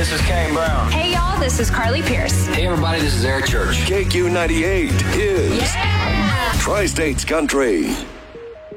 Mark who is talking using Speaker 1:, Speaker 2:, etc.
Speaker 1: this is Kane Brown.
Speaker 2: Hey, y'all, this is Carly Pierce.
Speaker 1: Hey, everybody, this is Eric Church.
Speaker 3: KQ98 is
Speaker 2: Yeah!
Speaker 3: Tri-States Country.